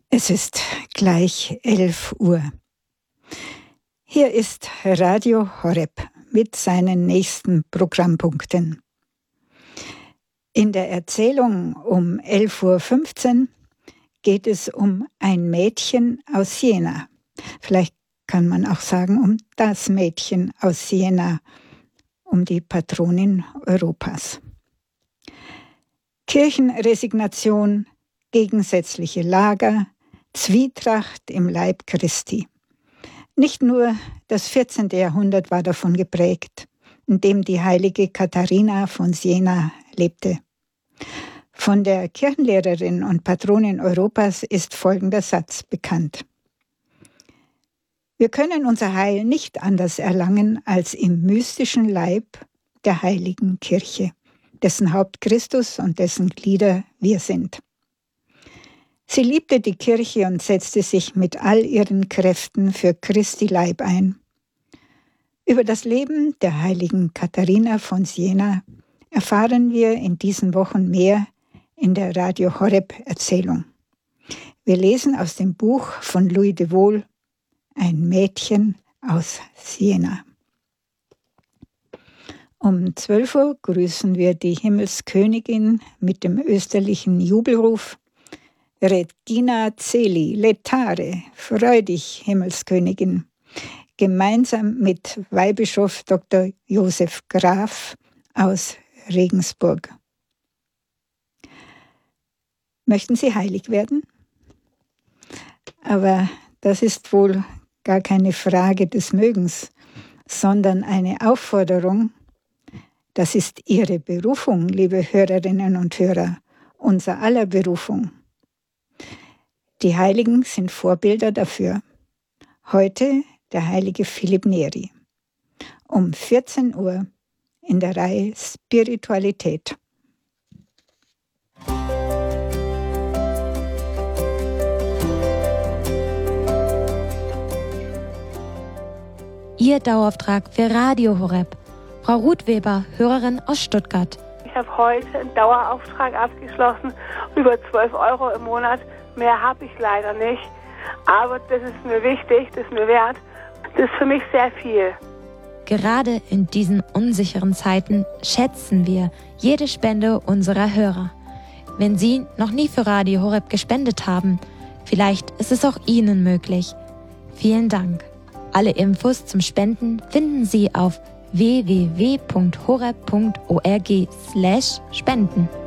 Es ist gleich 11 Uhr. Hier ist Radio Horeb mit seinen nächsten Programmpunkten. In der Erzählung um 11.15 Uhr geht es um ein Mädchen aus Siena. Vielleicht kann man auch sagen, um das Mädchen aus Siena, um die Patronin Europas. Kirchenresignation, gegensätzliche Lager, Zwietracht im Leib Christi. Nicht nur das 14. Jahrhundert war davon geprägt, in dem die heilige Katharina von Siena lebte. Von der Kirchenlehrerin und Patronin Europas ist folgender Satz bekannt: Wir können unser Heil nicht anders erlangen als im mystischen Leib der heiligen Kirche, dessen Haupt Christus und dessen Glieder wir sind. Sie liebte die Kirche und setzte sich mit all ihren Kräften für Christi Leib ein. Über das Leben der heiligen Katharina von Siena erfahren wir in diesen Wochen mehr in der Radio Horeb Erzählung. Wir lesen aus dem Buch von Louis de Wohl, Ein Mädchen aus Siena. Um 12 Uhr grüßen wir die Himmelskönigin mit dem österlichen Jubelruf: Regina Caeli, letare, freu dich, Himmelskönigin, gemeinsam mit Weihbischof Dr. Josef Graf aus Regensburg. Möchten Sie heilig werden? Aber das ist wohl gar keine Frage des Mögens, sondern eine Aufforderung. Das ist Ihre Berufung, liebe Hörerinnen und Hörer, unser aller Berufung. Die Heiligen sind Vorbilder dafür. Heute der heilige Philipp Neri. Um 14 Uhr in der Reihe Spiritualität. Ihr Dauerauftrag für Radio Horeb. Frau Ruth Weber, Hörerin aus Stuttgart. Ich habe heute einen Dauerauftrag abgeschlossen, über 12 € im Monat. Mehr habe ich leider nicht. Aber das ist mir wichtig, das ist mir wert. Das ist für mich sehr viel. Gerade in diesen unsicheren Zeiten schätzen wir jede Spende unserer Hörer. Wenn Sie noch nie für Radio Horeb gespendet haben, vielleicht ist es auch Ihnen möglich. Vielen Dank. Alle Infos zum Spenden finden Sie auf www.horeb.org/spenden.